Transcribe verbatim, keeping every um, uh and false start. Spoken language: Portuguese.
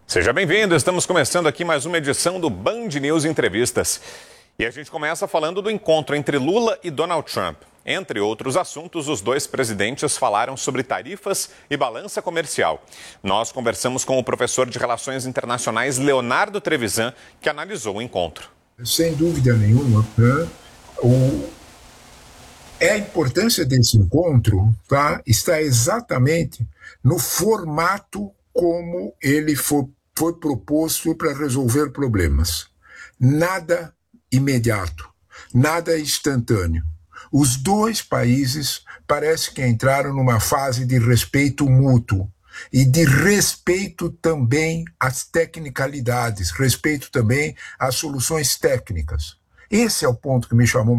Seja bem-vindo, estamos começando aqui mais uma edição do Band News Entrevistas. E a gente começa falando do encontro entre Lula e Donald Trump. Entre outros assuntos, os dois presidentes falaram sobre tarifas e balança comercial. Nós conversamos com o professor de Relações Internacionais Leonardo Trevisan, que analisou o encontro. Sem dúvida nenhuma, né, o... é a importância desse encontro, tá, está exatamente no formato como ele foi, foi proposto para resolver problemas. Nada imediato, nada instantâneo. Os dois países parece que entraram numa fase de respeito mútuo e de respeito também às tecnicalidades, respeito também às soluções técnicas. Esse é o ponto que me chamou